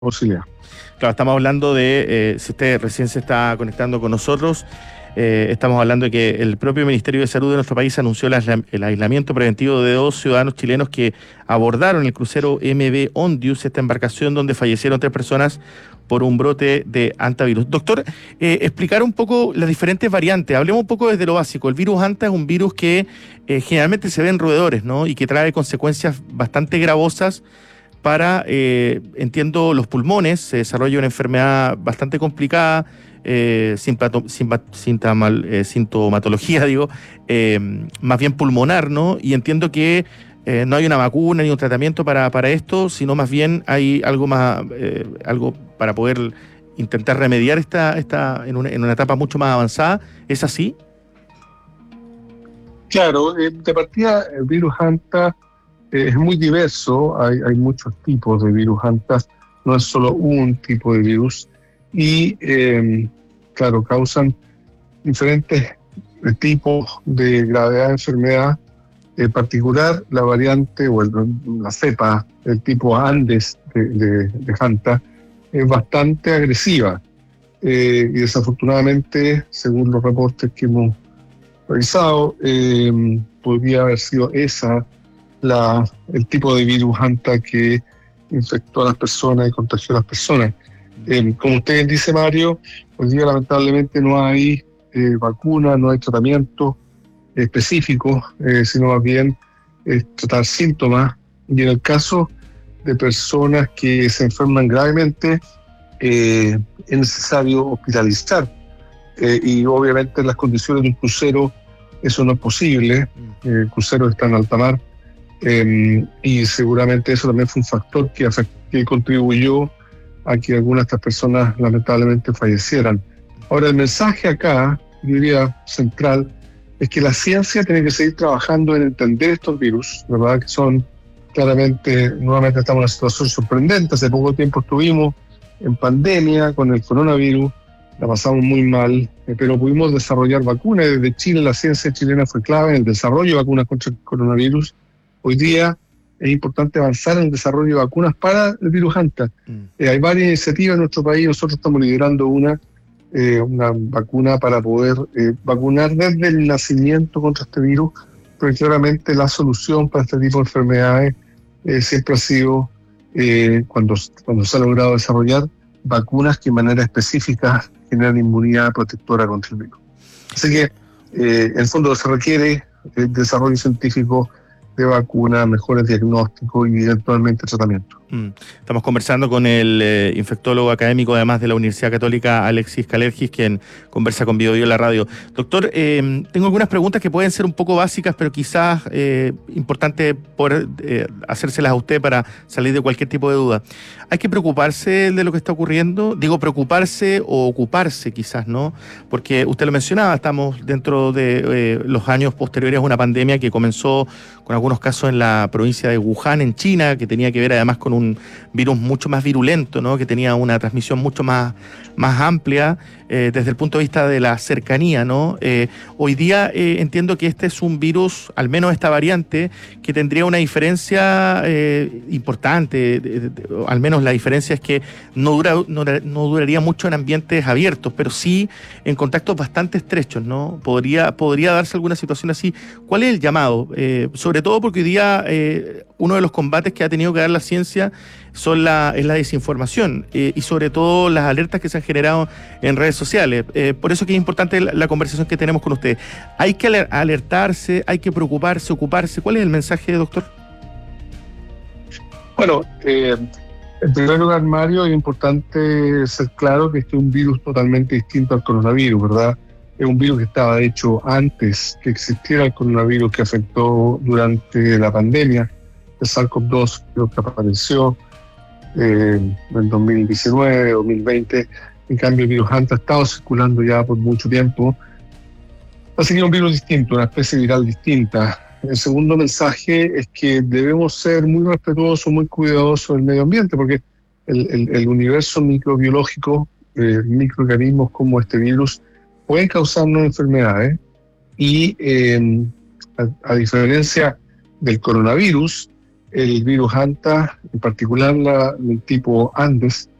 posibilidad. Claro, estamos hablando de, si usted recién se está conectando con nosotros, estamos hablando de que el propio Ministerio de Salud de nuestro país anunció el aislamiento preventivo de 2 ciudadanos chilenos que abordaron el crucero MV Ondius, esta embarcación donde fallecieron 3 personas por un brote de hantavirus. Doctor, explicar un poco las diferentes variantes. Hablemos un poco desde lo básico. El virus hanta es un virus que generalmente se ve en roedores, ¿no? Y que trae consecuencias bastante gravosas para, entiendo, los pulmones. Se desarrolla una enfermedad bastante complicada, sintomatología, digo, más bien pulmonar, ¿no? Y entiendo que no hay una vacuna ni un tratamiento para esto, sino más bien hay algo más, algo para poder intentar remediar esta en una etapa mucho más avanzada. ¿Es así? Claro, de partida el virus Hanta es muy diverso, hay muchos tipos de virus Hanta, no es solo un tipo de virus y, claro, causan diferentes tipos de gravedad de enfermedad. En particular, la variante o la cepa, el tipo Andes de Hanta, es bastante agresiva y desafortunadamente, según los reportes que hemos revisado, podría haber sido esa el tipo de virus Hanta que infectó a las personas y contagió a las personas. Como usted dice, Mario, hoy día lamentablemente no hay vacuna, no hay tratamiento específico, sino más bien tratar síntomas. Y en el caso de personas que se enferman gravemente, es necesario hospitalizar. Y obviamente en las condiciones de un crucero eso no es posible. El crucero está en alta mar. Y seguramente eso también fue un factor que contribuyó a que algunas de estas personas lamentablemente fallecieran. Ahora, el mensaje acá, yo diría central, es que la ciencia tiene que seguir trabajando en entender estos virus, ¿verdad? Que son claramente, nuevamente estamos en una situación sorprendente. Hace poco tiempo estuvimos en pandemia con el coronavirus, la pasamos muy mal, pero pudimos desarrollar vacunas. Desde Chile, la ciencia chilena fue clave en el desarrollo de vacunas contra el coronavirus. Hoy día es importante avanzar en el desarrollo de vacunas para el virus Hanta. Hay varias iniciativas en nuestro país, nosotros estamos liderando una vacuna para poder vacunar desde el nacimiento contra este virus, porque claramente la solución para este tipo de enfermedades siempre ha sido, cuando se ha logrado desarrollar vacunas que de manera específica generan inmunidad protectora contra el virus. Así que, en el fondo, se requiere desarrollo científico de vacunas, mejores diagnósticos y eventualmente tratamiento. Estamos conversando con el infectólogo académico, además de la Universidad Católica, Alexis Kalergis, quien conversa con BioBio en la radio. Doctor, tengo algunas preguntas que pueden ser un poco básicas, pero quizás importante poder hacérselas a usted para salir de cualquier tipo de duda. ¿Hay que preocuparse de lo que está ocurriendo? Digo, preocuparse o ocuparse quizás, ¿no? Porque usted lo mencionaba, estamos dentro de los años posteriores a una pandemia que comenzó con algunos casos en la provincia de Wuhan, en China, que tenía que ver además con un virus mucho más virulento, ¿no? Que tenía una transmisión mucho más amplia desde el punto de vista de la cercanía, ¿no? Hoy día entiendo que este es un virus, al menos esta variante, que tendría una diferencia importante, al menos la diferencia es que no duraría mucho en ambientes abiertos, pero sí en contactos bastante estrechos, ¿no? Podría darse alguna situación así. ¿Cuál es el llamado? Sobre todo porque hoy día uno de los combates que ha tenido que dar la ciencia es la desinformación y sobre todo las alertas que se han generado en redes sociales. Por eso que es importante la conversación que tenemos con usted. ¿Hay que alertarse? ¿Hay que preocuparse, ocuparse? ¿Cuál es el mensaje, doctor? Bueno, en primer lugar, Mario, es importante ser claro que este es un virus totalmente distinto al coronavirus, ¿verdad? Es un virus que estaba hecho antes que existiera el coronavirus que afectó durante la pandemia. El SARS-CoV-2 creo que apareció en 2019, 2020. En cambio, el virus Hanta ha estado circulando ya por mucho tiempo. Así que es un virus distinto, una especie viral distinta. El segundo mensaje es que debemos ser muy respetuosos, muy cuidadosos del medio ambiente, porque el universo microbiológico, microorganismos como este virus, pueden causarnos enfermedades y a diferencia del coronavirus, el virus Hanta, en particular el tipo Andes,